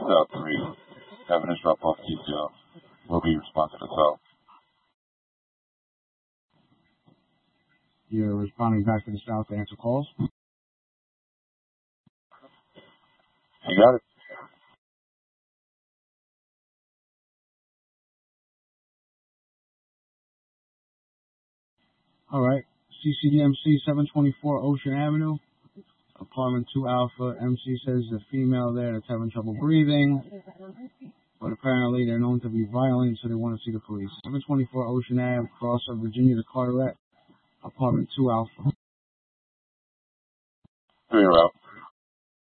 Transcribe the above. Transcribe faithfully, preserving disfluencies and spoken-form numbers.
South three. Evidence drop-off details will be responsive as well. You're responding back to the South to answer calls? You got it. All right. C C D M C seven twenty-four Ocean Avenue, apartment two Alpha. M C says there's a female there that's having trouble breathing, but apparently they're known to be violent, so they want to see the police. seven twenty-four Ocean Ave, cross of Virginia to Carteret, apartment two Alpha. Three route.